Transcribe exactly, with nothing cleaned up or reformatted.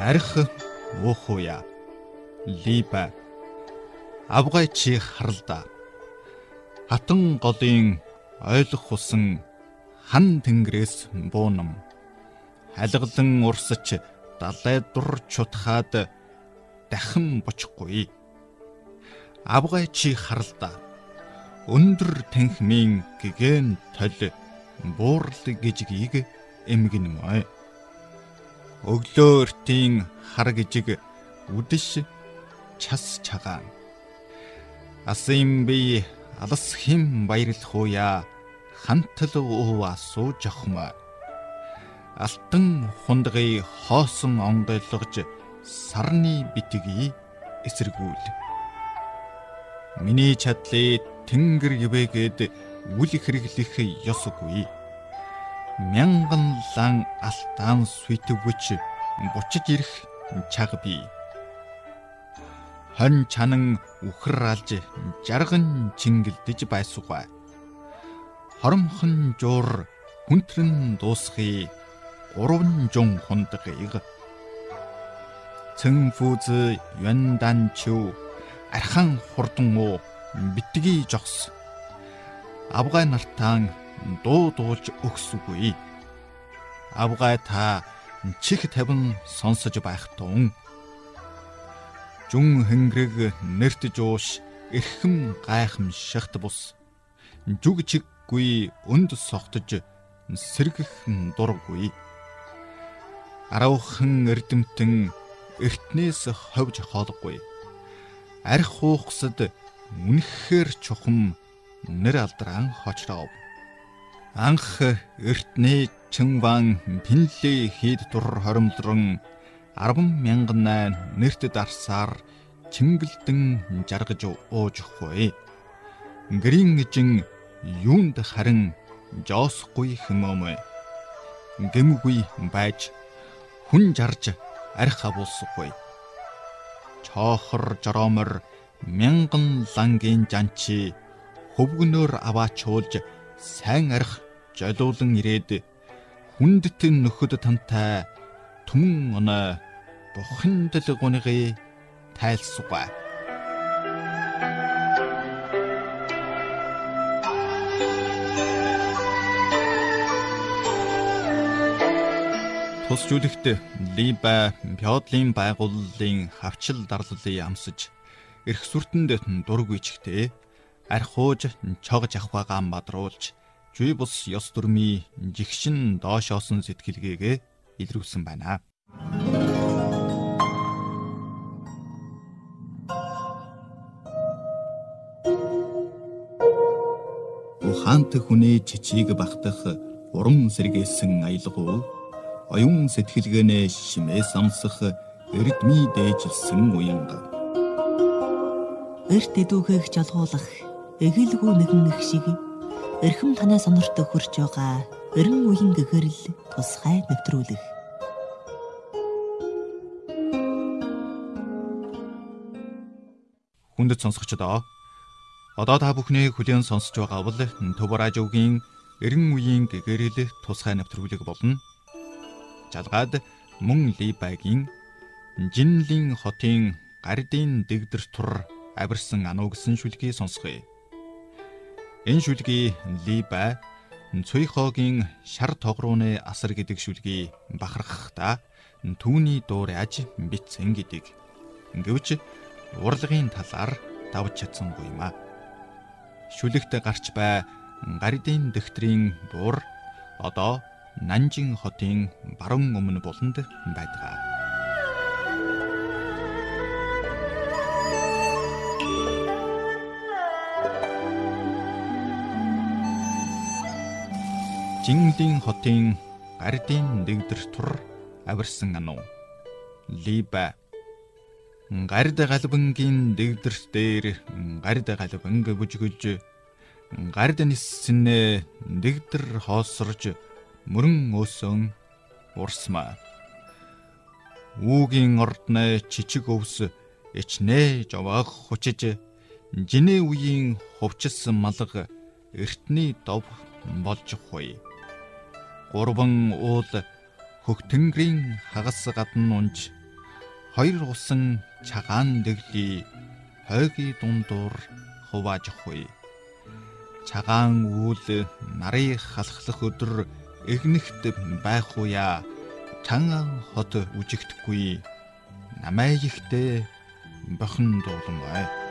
Арх уухуя либа авгай чи харалда хатан голын ойлгох хусан хан тэнгэрээс буунам халгалан урсч далай дур чутхаад дахин бочихгүй. Авгай чи харалда өндөр танхимын гэгэн тол буурал гижгийг эмгэнмэ. Өглөө өртийн хар гижиг үдэш час чагаан. Асан би алас хим баярлах уя хантал ууа суу жохма. Алтан хундгыг хоосон онгойлгож сарны битгий эсэргүүл. Миний чадлыг тэнгэр ивэгэд үл хэрэглэх ёсгүй. Мянган лан алтан сүйтвч бучиж ирэх чаг би. Хон чанан үхэр алж жарган чингэлдэж байсугай. Хоромхон жуур хүнтрэн дуусхий гурван жун хундгыг. Цэн фүүз юандан чүү архан хурдан уу битгий жогс. Авгай нартаан дуу дуулж өгсөгүй. Авгай та чих тавин сонсож байх тун. Жун хэнгэрэг нэрт жууш эрхэм гайхам шахт бус. Жүг чиггүй өнд согтож сэргэх дурггүй. Аравхан эрдэмтэн эртнээс ховж хоолгүй. Арх хуухсад үнэхээр чухам нэр алдран хочров. Анх эртний чанван пинлээ хийд дур хоромлрон арван мянган нэрт дарсаар чингэлдэн жаргаж уужхгүй. Гэрийн эжин юунд харин жоосгүй хэмээмэ. Гэмгүй байж хүн жарж арх авуулсахгүй. Чоохор жороомор мянган лангийн жанчи хөвгнөөр аваачуулж сайн арх жолуулан ирээд хүндт нөхөд тантай түмэн оноо бухиндл гуниги тайлсугай. Тус жүлэгт либа феодлын байгууллын хавчил дарлалыг амсаж эрх сүртэнд дург бичгтээ архууж чогж авахгаа мадруулж жүй бус ёс дүрмийн жигшин доошоосон сэтгэлгээгээ илрүүлсэн байна. Ухаант хүний чичиг багтах уран сэргээсэн аялгуу оюун сэтгэлгээнэ шимээ самсах эрдмий дээжилсэн уянга. Эрт эдүүгээх жалгуулах эгэлгүй нэгэн их шиг эрхэм танай сонорт хөрж байгаа эрен үеийн гэгэрэл тусгай нэвтрүүлэх. Хүндэт сонсогчдоо одоо та бүхний хүлээн сонсож байгаа бол Төв радиогийн эрен үеийн гэгэрэл тусгай нэвтрүүлэг болно. Жалгаад мөн либагийн Жинлийн хотын гардын дэгдэр тур авирсан ануу гэсэн шүлгийг сонсгоё. Энэ шүлгийг либа Цуйхогийн шар тогрууны асар гэдэг шүлгийг бахархахдаа түүний дуур аж битсэн гэдэг. Гэвч урлагийн талаар давж чадсангүй юм а. Шүлэгт гарч бай гардын дэгтрийн дуур одоо Нанжин хотын баруун өмнө буланд байдаг. Жинлийн хотын гардын дэгдэр тур авирсан ануу либа гард галбангийн дэгдэрт дээр гард галбанг бүжгөж гард ниссэнэ дэгдэр хоосорж мөрөн өсөн урсмаа. Үүгийн ордны чичиг өвс ичнэ жаваах хучиж жинэ үеийн хувчсан малга эртний дов болж хуй. Гурван уул хөх тэнгэрийн хагас гадна унж хоёр усан цагаан дэглий хойгийн дундуур хувааж хуй. Цагаан үүл нарыг халахлах өдөр эгнэгт байх уя чан хот үжигдэхгүй намайгтэй бохин дуулан бай.